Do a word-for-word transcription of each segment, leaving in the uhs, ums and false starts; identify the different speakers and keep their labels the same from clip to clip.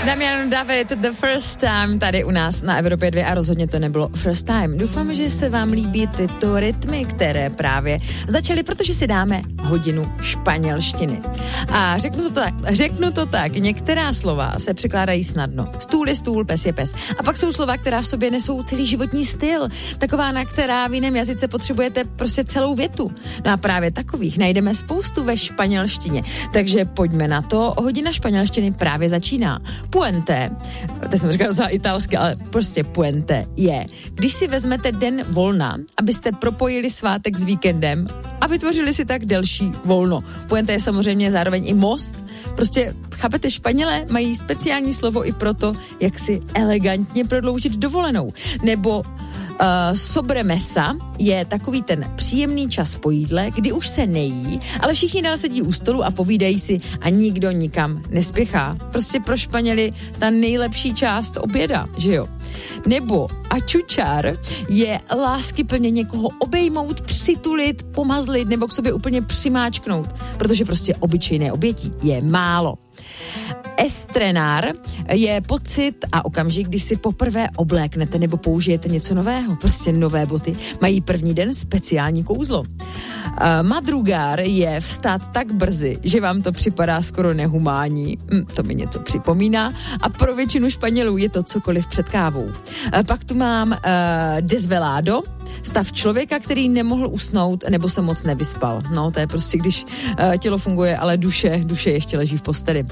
Speaker 1: Damian David, The First Time, tady u nás na Evropě dva a rozhodně to nebylo First Time. Doufám, že se vám líbí tyto rytmy, které právě začaly, protože si dáme hodinu španělštiny. A řeknu to tak, řeknu to tak, některá slova se překládají snadno. Stůl je stůl, pes je pes. A pak jsou slova, která v sobě nesou celý životní styl. Taková, na která v jiném jazyce potřebujete prostě celou větu. No a právě takových najdeme spoustu ve španělštině. Takže pojďme na to. Hodina španělštiny právě začíná. Puente, teď jsem říkala za italsky, ale prostě puente je, když si vezmete den volna, abyste propojili svátek s víkendem a vytvořili si tak delší volno. Puente je samozřejmě zároveň i most. Prostě, chápete, Španělé mají speciální slovo i proto, jak si elegantně prodloužit dovolenou. Nebo Uh, sobremesa je takový ten příjemný čas po jídle, kdy už se nejí, ale všichni dál sedí u stolu a povídají si a nikdo nikam nespěchá. Prostě pro Španěly ta nejlepší část oběda, že jo? Nebo achuchar je láskyplně někoho obejmout, přitulit, pomazlit nebo k sobě úplně přimáčknout, protože prostě obyčejné obětí je málo. Estrenar je pocit a okamžik, když si poprvé obléknete nebo použijete něco nového. Prostě nové boty mají první den speciální kouzlo. Uh, madrugar je vstát tak brzy, že vám to připadá skoro nehumánní. Hm, to mi něco připomíná. A pro většinu Španělů je to cokoliv před kávou. Uh, pak tu mám uh, desvelado, stav člověka, který nemohl usnout nebo se moc nevyspal. No, to je prostě, když uh, tělo funguje, ale duše, duše ještě leží v posteli.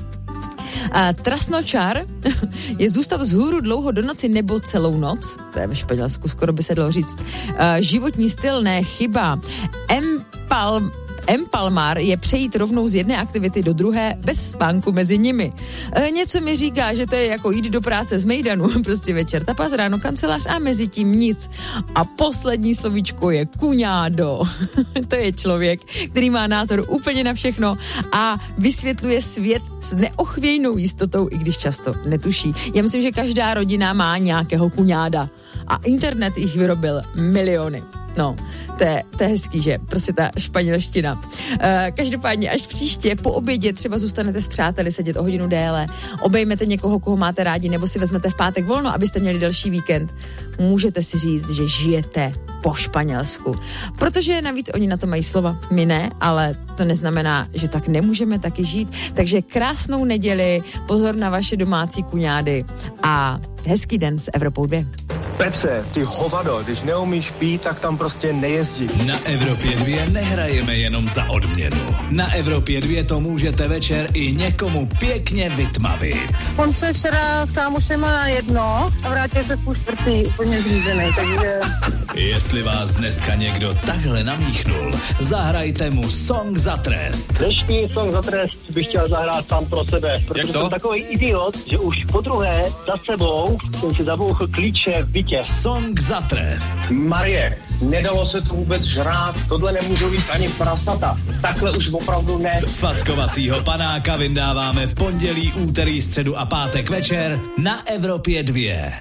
Speaker 1: Uh, trasnočar je zůstat vzhůru dlouho do noci nebo celou noc. To je ve Španělsku, skoro by se dalo říct. Uh, životní styl, ne chyba. Empal... Empalmar je přejít rovnou z jedné aktivity do druhé bez spánku mezi nimi. E, něco mi říká, že to je jako jít do práce z mejdanu, prostě večer tapas, ráno kancelář a mezi tím nic. A poslední slovíčko je cuñado. To je člověk, který má názor úplně na všechno a vysvětluje svět s neochvějnou jistotou, i když často netuší. Já myslím, že každá rodina má nějakého cuñada a internet jich vyrobil miliony. No, to je, to je hezký, že? Prostě ta španělština. E, každopádně, až příště po obědě třeba zůstanete s přáteli sedět o hodinu déle, obejmete někoho, koho máte rádi, nebo si vezmete v pátek volno, abyste měli další víkend, můžete si říct, že žijete po španělsku. Protože navíc oni na to mají slova, my ne, ale to neznamená, že tak nemůžeme taky žít. Takže krásnou neděli, pozor na vaše domácí kuňády a hezký den s Evropou dva.
Speaker 2: Petře, ty hovado, když neumíš pít, tak tam prostě nejezdí.
Speaker 3: Na Evropě dva nehrajeme jenom za odměnu. Na Evropě dva to můžete večer i někomu pěkně vytmavit.
Speaker 4: On se včera s kámošema na jedno a vrátil se v půl čtvrtý úplně zřízený, takže...
Speaker 3: Jestli vás dneska někdo takhle namíchnul, zahrajte mu Song za trest.
Speaker 5: Dnešní Song za trest bych chtěl zahrát sám pro sebe, protože jsem takový idiot, že už po druhé za sebou jsem si zabouchl klíče v bytě.
Speaker 3: Song za trest.
Speaker 5: Marie, nedalo se to vůbec žrát, tohle nemůžou jít ani prasata. Takhle už opravdu ne.
Speaker 3: Fackovacího panáka vyndáváme v pondělí, úterý, středu a pátek večer na Evropě dva.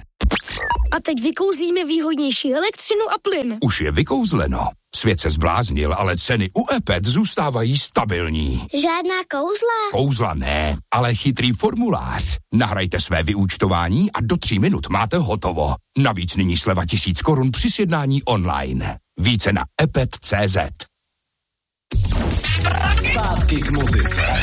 Speaker 6: A teď vykouzlíme výhodnější elektřinu a plyn.
Speaker 7: Už je vykouzleno. Svět se zbláznil, ale ceny u Epet zůstávají stabilní.
Speaker 6: Žádná kouzla?
Speaker 7: Kouzla ne, ale chytrý formulář. Nahrajte své vyúčtování a do tří minut máte hotovo. Navíc nyní sleva tisíc korun při sjednání online. Více na epet tečka cé zet.
Speaker 3: Zpátky k muzice.